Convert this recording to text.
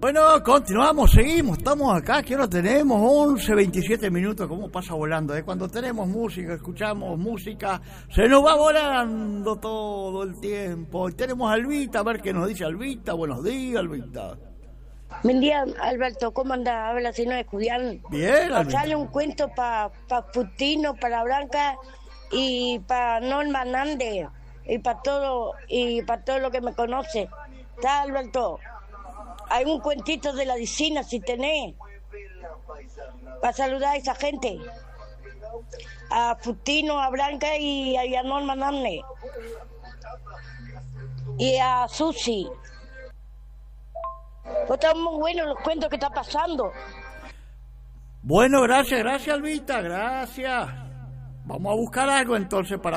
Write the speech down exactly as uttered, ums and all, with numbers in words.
Bueno, continuamos, seguimos, estamos acá, que ahora tenemos once, veintisiete minutos, ¿cómo pasa volando? ¿eh? Cuando tenemos música, escuchamos música, se nos va volando todo el tiempo. Y tenemos a Albita, a ver qué nos dice Albita. Buenos días, Albita. Buen día, Alberto, ¿cómo anda? Habla si no es Julián. Bien, Albita. Pasale un cuento para pa Putino, para Blanca y para Norma Hernández y para todo, y para todo lo que me conoce. ¿Está, Alberto? Hay un cuentito de la Dicina, si tenés, para saludar a esa gente, a Putino, a Blanca y a, y a Norma Hernández y a Susi. Pues están muy buenos los cuentos que está pasando. Bueno, gracias, gracias, Albita, gracias. Vamos a buscar algo entonces para